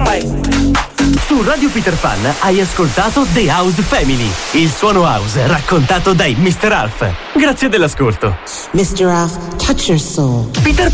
Su Radio Peter Pan hai ascoltato The House Family, il suono house raccontato dai Mr. Alf. Grazie dell'ascolto. Mr. Alf, touch your soul. Peter